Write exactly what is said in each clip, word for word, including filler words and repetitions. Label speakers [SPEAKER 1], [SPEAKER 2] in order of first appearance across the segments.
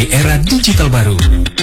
[SPEAKER 1] di era digital baru.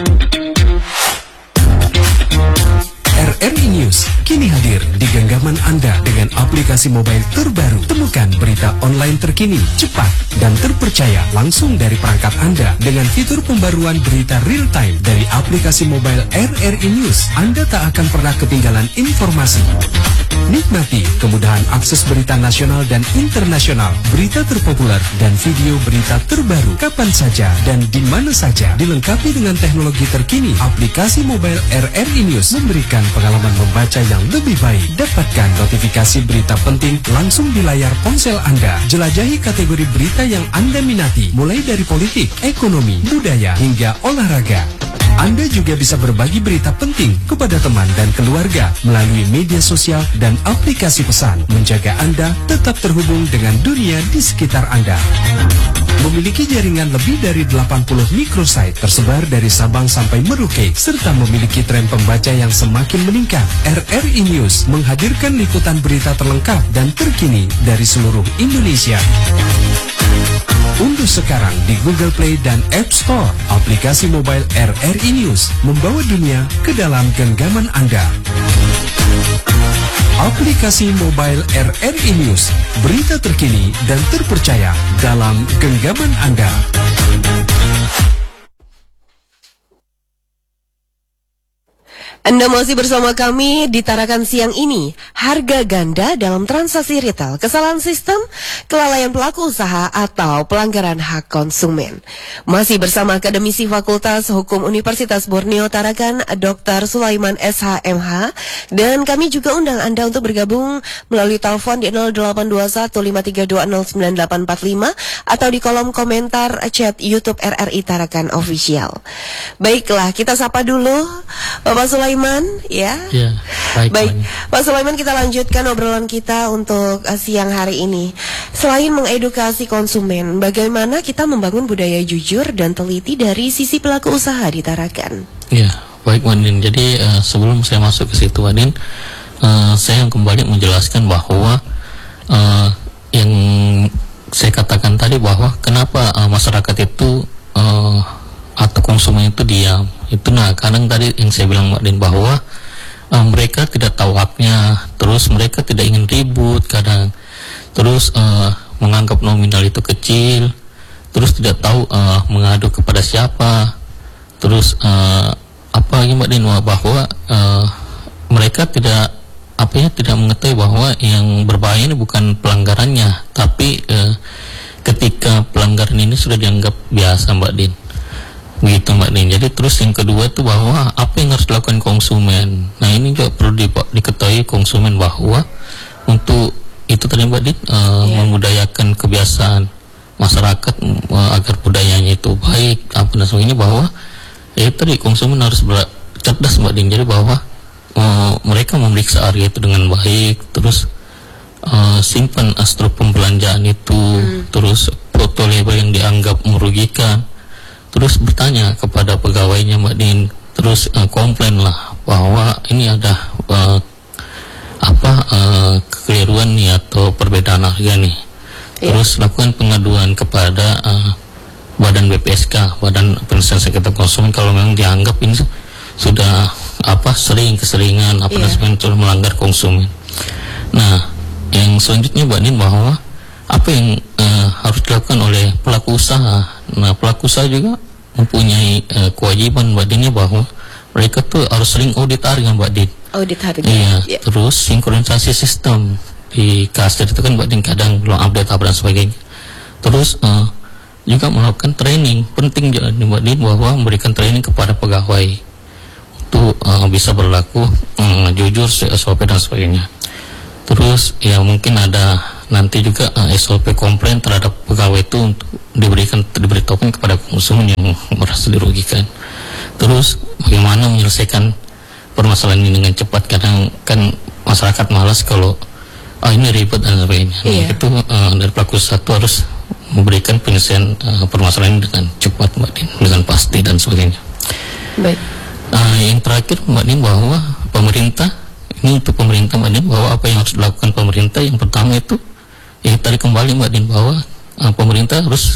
[SPEAKER 1] R R I News kini hadir di genggaman Anda dengan aplikasi mobile terbaru. Temukan berita online terkini, cepat, dan terpercaya langsung dari perangkat Anda dengan fitur pembaruan berita real time dari aplikasi mobile R R I News. Anda tak akan pernah ketinggalan informasi. Nikmati kemudahan akses berita nasional dan internasional, berita terpopuler, dan video berita terbaru kapan saja dan di mana saja. Dilengkapi dengan teknologi terkini, aplikasi mobile R R I News memberikan pengalaman membaca yang lebih baik. Dapatkan notifikasi berita penting langsung di layar ponsel Anda. Jelajahi kategori berita yang Anda minati, mulai dari politik, ekonomi, budaya, hingga olahraga. Anda juga bisa berbagi berita penting kepada teman dan keluarga melalui media sosial dan aplikasi pesan, menjaga Anda tetap terhubung dengan dunia di sekitar Anda. Memiliki jaringan lebih dari delapan puluh microsite tersebar dari Sabang sampai Merauke, serta memiliki tren pembaca yang semakin meningkat. R R I News menghadirkan liputan berita terlengkap dan terkini dari seluruh Indonesia. Unduh sekarang di Google Play dan App Store aplikasi mobile R R I News, membawa dunia ke dalam genggaman Anda. Aplikasi mobile R R I News, berita terkini dan terpercaya dalam genggaman Anda.
[SPEAKER 2] Anda masih bersama kami di Tarakan siang ini. Harga ganda dalam transaksi retail, kesalahan sistem, kelalaian pelaku usaha, atau pelanggaran hak konsumen. Masih bersama Akademisi Fakultas Hukum Universitas Borneo Tarakan, Doktor Sulaiman S H M H. Dan kami juga undang Anda untuk bergabung melalui telepon di nol delapan dua satu lima tiga dua nol sembilan delapan empat lima atau di kolom komentar chat YouTube R R I Tarakan Official. Baiklah, kita sapa dulu Bapak Sulaiman. Ya,
[SPEAKER 3] ya baik,
[SPEAKER 2] baik. Pak Sulaiman, kita lanjutkan obrolan kita untuk uh, siang hari ini. Selain mengedukasi konsumen, bagaimana kita membangun budaya jujur dan teliti dari sisi pelaku usaha di Tarakan?
[SPEAKER 3] Ya, baik Wadin. Jadi uh, sebelum saya masuk ke situ Wadin, uh, saya kembali menjelaskan bahwa uh, yang saya katakan tadi bahwa kenapa uh, masyarakat itu uh, atau konsumen itu diam. Itu nah kadang tadi yang saya bilang Mbak Din bahwa uh, mereka tidak tahu haknya, terus mereka tidak ingin ribut kadang, terus uh, menganggap nominal itu kecil, terus tidak tahu uh, mengadu kepada siapa, terus uh, apa lagi Mbak Din bahwa uh, mereka tidak apa ya tidak mengetahui bahwa yang berbahaya ini bukan pelanggarannya, tapi uh, ketika pelanggaran ini sudah dianggap biasa Mbak Din. Begitu Mbak Din. Jadi terus yang kedua itu bahwa apa yang harus dilakukan konsumen. Nah ini juga perlu di, diketahui konsumen bahwa untuk itu tadi Mbak Din uh, yeah. memudayakan kebiasaan masyarakat uh, agar budayanya itu baik apa dan sebagainya, bahwa ya tadi konsumen harus ber- cerdas Mbak Din. Jadi bahwa uh, mereka memeriksa area itu dengan baik, terus uh, simpan astruk pembelanjaan itu, hmm. terus foto label yang dianggap merugikan, terus bertanya kepada pegawainya Mbak Din, terus uh, komplain lah bahwa ini ada uh, apa uh, kekeliruan nih atau perbedaan harga nih, yeah. terus lakukan pengaduan kepada uh, Badan B P S K, Badan Penyelesaian Sengketa Konsumen, kalau memang dianggap ini sudah apa sering keseringan apa yeah. dan sebagainya sudah melanggar konsumen. Nah yang selanjutnya Mbak Din bahwa apa yang uh, harus dilakukan oleh pelaku usaha. Nah pelaku usaha juga mempunyai uh, kewajiban Mbak Din bahwa mereka tuh harus sering audit harga Mbak Din.
[SPEAKER 2] Audit harga.
[SPEAKER 3] Iya.
[SPEAKER 2] Yeah.
[SPEAKER 3] Terus sinkronisasi sistem di kasir itu kan Mbak Din kadang belum update apa dan sebagainya. Terus uh, juga melakukan training, penting juga Mbak Din bahwa memberikan training kepada pegawai untuk uh, bisa berlaku uh, jujur, S O P dan sebagainya. Terus ya mungkin ada nanti juga uh, S O P komplain terhadap pegawai itu untuk diberikan diberitahukan kepada konsumen yang merasa dirugikan. Terus bagaimana menyelesaikan permasalahan ini dengan cepat, kadang kan masyarakat malas kalau ah ini ribet dan sebagainya. Nah,
[SPEAKER 2] iya.
[SPEAKER 3] itu uh, dari pelaku usaha itu harus memberikan penyelesaian uh, permasalahan ini dengan cepat Mbak Din, dengan pasti dan sebagainya.
[SPEAKER 2] Baik.
[SPEAKER 3] Uh, yang terakhir Mbak Din bahwa pemerintah, ini untuk pemerintah Mbak Din, bahwa apa yang harus dilakukan pemerintah, yang pertama itu ya tadi kembali Mbak Din bahwa uh, pemerintah harus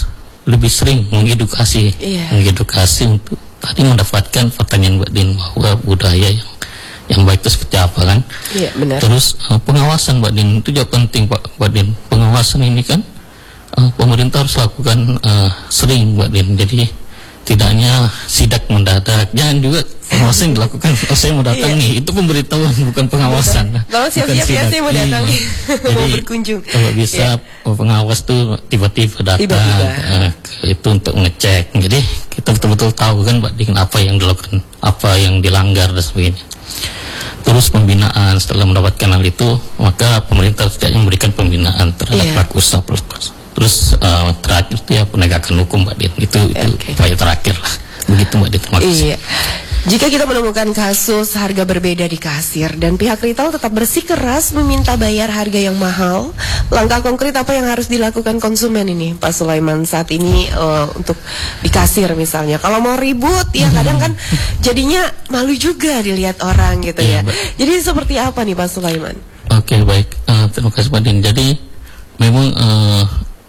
[SPEAKER 3] lebih sering mengedukasi,
[SPEAKER 2] Iya.
[SPEAKER 3] mengedukasi untuk tadi mendapatkan pertanyaan Mbak Din bahwa budaya yang yang baik itu seperti apa kan?
[SPEAKER 2] Iya, benar.
[SPEAKER 3] Terus uh, pengawasan Mbak Din itu juga penting Pak Mbak Din. Pengawasan ini kan uh, pemerintah harus lakukan uh, sering Mbak Din. Jadi tidak hanya sidak mendadak, jangan juga pengawasan yang dilakukan. Oh saya mau datang nih, itu pemberitahuan bukan pengawasan.
[SPEAKER 2] Kalau siap-siap ya saya mau datang nih, mau
[SPEAKER 3] Jadi
[SPEAKER 2] berkunjung.
[SPEAKER 3] kalau bisa
[SPEAKER 2] Iya.
[SPEAKER 3] pengawas tuh tiba-tiba datang
[SPEAKER 2] Tiba-tiba.
[SPEAKER 3] uh, ke- itu untuk ngecek. Jadi kita betul-betul tahu kan Mbak Din apa yang dilakukan, apa yang dilanggar dan sebagainya. Terus pembinaan, setelah mendapatkan hal itu maka pemerintah tidak memberikan pembinaan terhadap
[SPEAKER 2] Iya.
[SPEAKER 3] pelaku usaha pelaku usaha. Terus uh, terakhir itu ya penegakan hukum Mbak Din, itu itu
[SPEAKER 2] Oke.
[SPEAKER 3] upaya terakhir lah. Begitu Mbak Din, terima kasih.
[SPEAKER 2] Iya. Jika kita menemukan kasus harga berbeda di kasir dan pihak retail tetap bersikeras meminta bayar harga yang mahal, langkah konkret apa yang harus dilakukan konsumen ini, Pak Sulaiman, saat ini eh, untuk di kasir misalnya? Kalau mau ribut, ya kadang kan jadinya malu juga dilihat orang gitu
[SPEAKER 3] Iya,
[SPEAKER 2] ya.
[SPEAKER 3] Mbak.
[SPEAKER 2] Jadi seperti apa nih Pak Sulaiman?
[SPEAKER 3] Oke baik, Eh, terima kasih Mbak Din. Jadi memang eh,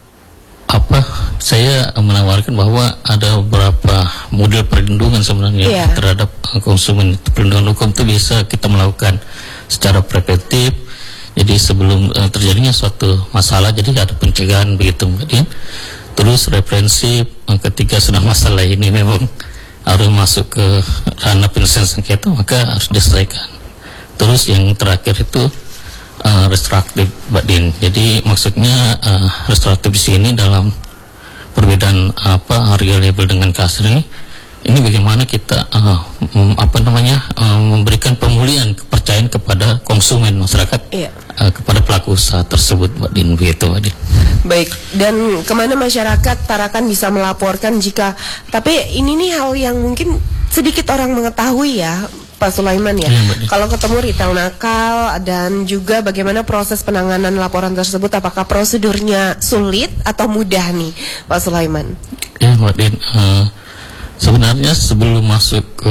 [SPEAKER 3] apa saya menawarkan bahwa ada beberapa model perlindungan sebenarnya
[SPEAKER 2] Iya.
[SPEAKER 3] terhadap eh, konsumen. Perlindungan hukum itu bisa kita melakukan secara preventif. Jadi sebelum eh, terjadinya suatu masalah, jadi ada pencegahan begitu Mbak Din. Terus reprensif eh, ketika sudah masalah ini memang harus masuk ke ranah penyelesaian sengketa, maka harus diselesaikan. Terus yang terakhir itu Uh, restoratif Mbak Din. Jadi maksudnya uh, restoratif di sini dalam perbedaan apa harga label dengan kasir ini, ini bagaimana kita uh, mem- apa namanya uh, memberikan pemulihan kepercayaan kepada konsumen masyarakat,
[SPEAKER 2] Iya.
[SPEAKER 3] uh, kepada pelaku usaha tersebut Mbak Din, begitu Mbak Din.
[SPEAKER 2] Baik, dan kemana masyarakat Tarakan bisa melaporkan jika, tapi ini nih hal yang mungkin sedikit orang mengetahui ya Pak Sulaiman ya.
[SPEAKER 3] Iya, Mbak Din.
[SPEAKER 2] Kalau ketemu retail nakal dan juga bagaimana proses penanganan laporan tersebut, apakah prosedurnya sulit atau mudah nih Pak Sulaiman?
[SPEAKER 3] Ya Mbak Din, uh, sebenarnya sebelum masuk ke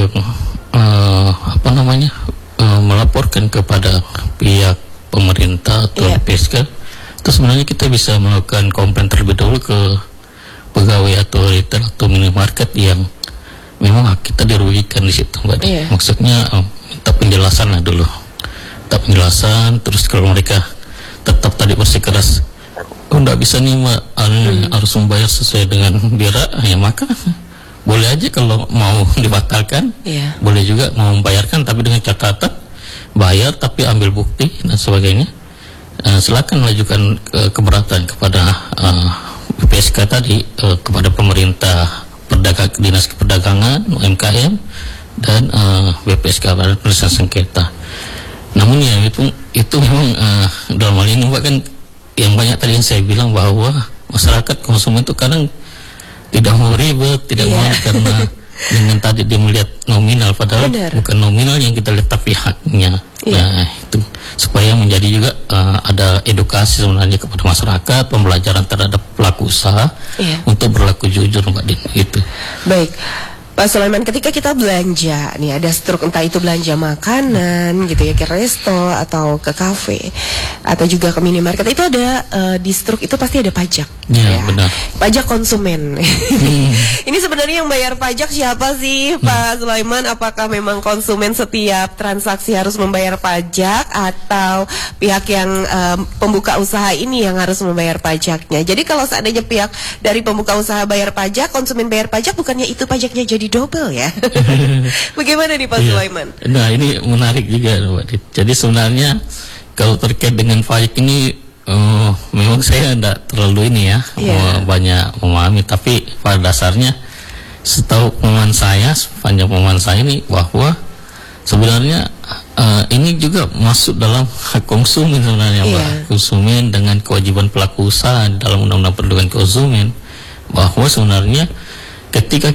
[SPEAKER 3] uh, apa namanya uh, melaporkan kepada pihak pemerintah atau
[SPEAKER 2] Iya.
[SPEAKER 3] L P S K, itu sebenarnya kita bisa melakukan komplain terlebih dahulu ke pegawai atau retail atau minimarket yang memang hak kita dirugikan di situ Mbak Din.
[SPEAKER 2] Iya.
[SPEAKER 3] Maksudnya uh, minta penjelasan lah dulu, minta penjelasan. Terus kalau mereka tetap tadi bersikeras, oh enggak bisa nih Mbak, uh, harus membayar sesuai dengan bira, ya maka boleh aja kalau mau dibatalkan,
[SPEAKER 2] Iya.
[SPEAKER 3] boleh juga mau membayarkan tapi dengan catatan bayar tapi ambil bukti dan sebagainya. Uh, silakan lakukan uh, keberatan kepada uh, B P S K tadi, uh, kepada pemerintah, Perdagang, Dinas Perdagangan, U M K M, dan uh, B P S K pada penyelesaian sengketa. Namun ya itu itu memang uh, dalam hal ini Mbak kan yang banyak tadi yang saya bilang bahwa masyarakat konsumen itu kadang tidak mau ribet, tidak
[SPEAKER 2] Iya.
[SPEAKER 3] mau karena dengan tadi dia melihat nominal, padahal
[SPEAKER 2] Benar.
[SPEAKER 3] bukan nominal yang kita lihat tapi haknya.
[SPEAKER 2] Iya.
[SPEAKER 3] Nah itu supaya menjadi juga uh, ada edukasi sebenarnya kepada masyarakat, pembelajaran terhadap pelaku usaha
[SPEAKER 2] Iya.
[SPEAKER 3] untuk berlaku jujur Mbak Din, gitu.
[SPEAKER 2] Baik, Pak Sulaiman, ketika kita belanja nih, ada struk, entah itu belanja makanan gitu ya, ke resto atau ke kafe atau juga ke minimarket, itu ada eh, di struk itu pasti ada pajak.
[SPEAKER 3] Iya, benar.
[SPEAKER 2] Pajak konsumen.
[SPEAKER 3] Hmm.
[SPEAKER 2] Ini sebenarnya yang bayar pajak siapa sih Pak Sulaiman? Apakah memang konsumen setiap transaksi harus membayar pajak atau pihak yang eh, pembuka usaha ini yang harus membayar pajaknya? Jadi kalau seandainya pihak dari pembuka usaha bayar pajak, konsumen bayar pajak, bukannya itu pajaknya jadi double ya? Bagaimana nih Pak
[SPEAKER 3] Iya.
[SPEAKER 2] Sulaiman?
[SPEAKER 3] Nah ini menarik juga Mbak Dit. Jadi sebenarnya kalau terkait dengan pajak ini eh, memang saya tidak terlalu ini ya
[SPEAKER 2] Iya.
[SPEAKER 3] eh, banyak memahami, tapi pada dasarnya setahu pemahaman saya, sepanjang pemahaman saya ini bahwa sebenarnya eh, ini juga masuk dalam hak konsumen sebenarnya Mbak.
[SPEAKER 2] Iya.
[SPEAKER 3] Konsumen dengan kewajiban pelaku usaha dalam Undang-Undang Perlindungan Konsumen, bahwa sebenarnya ketika